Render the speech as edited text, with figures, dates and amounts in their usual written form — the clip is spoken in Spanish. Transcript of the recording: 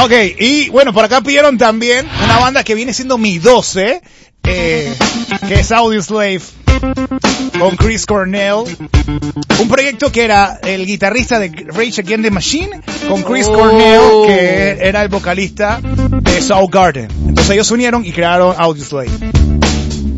Ok, y bueno, por acá pidieron también una banda que viene siendo mi 12, que es Audioslave, con Chris Cornell. Un proyecto que era el guitarrista de Rage Against the Machine, con Chris Cornell, que era el vocalista de Soundgarden. Entonces ellos se unieron y crearon Audioslave.